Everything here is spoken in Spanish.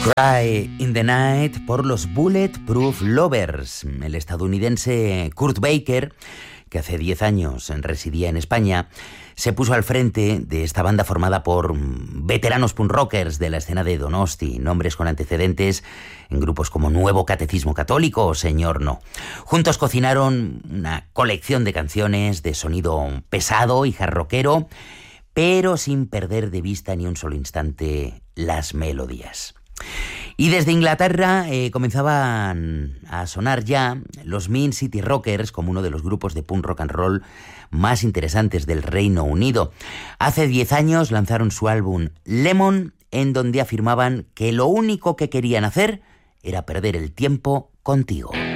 Cry in the Night por los Bulletproof Lovers. El estadounidense Kurt Baker, que hace 10 años residía en España, se puso al frente de esta banda formada por veteranos punk rockers de la escena de Donosti, nombres con antecedentes en grupos como Nuevo Catecismo Católico o Señor No. Juntos cocinaron una colección de canciones de sonido pesado y jarroquero, pero sin perder de vista ni un solo instante las melodías. Y desde Inglaterra comenzaban a sonar ya los Mean City Rockers como uno de los grupos de punk rock and roll más interesantes del Reino Unido. Hace 10 años lanzaron su álbum Lemon, en donde afirmaban que lo único que querían hacer era perder el tiempo contigo.